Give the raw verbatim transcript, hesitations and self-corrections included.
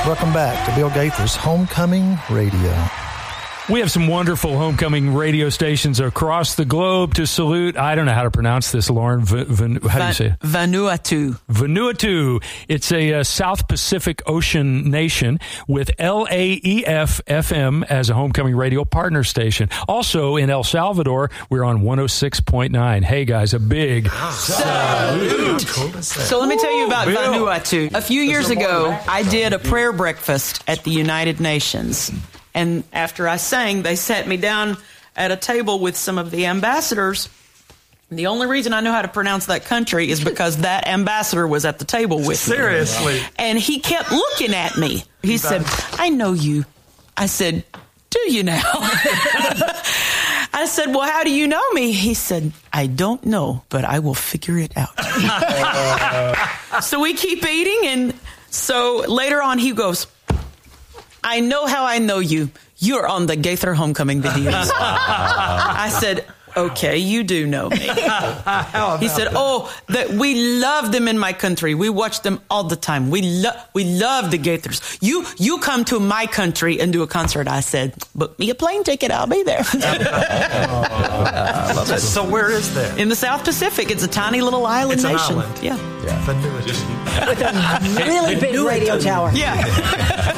Welcome back to Bill Gaither's Homecoming Radio. We have some wonderful homecoming radio stations across the globe to salute. I don't know how to pronounce this, Lauren. V- v- how do you say it? Vanuatu. Vanuatu. It's a uh, South Pacific Ocean nation with L A E F F M as a homecoming radio partner station. Also in El Salvador, we're on one oh six point nine. Hey, guys, a big salute. So let me tell you about Bill. Vanuatu. A few years ago, I did a prayer breakfast at the United Nations. And after I sang, they sat me down at a table with some of the ambassadors. And the only reason I know how to pronounce that country is because that ambassador was at the table with me. Seriously? And he kept looking at me. He said, I know you. I said, do you now? I said, well, how do you know me? He said, I don't know, but I will figure it out. So we keep eating. And so later on, he goes, I know how I know you. You're on the Gaither Homecoming videos. I said, okay, you do know me. He said, oh, that we love them in my country. We watch them all the time. We love we love the Gaithers. You you come to my country and do a concert. I said, book me a plane ticket. I'll be there. I love it. So where is that? In the South Pacific. It's a tiny little island it's nation. An island. Yeah. yeah. With a really big radio tower. Yeah.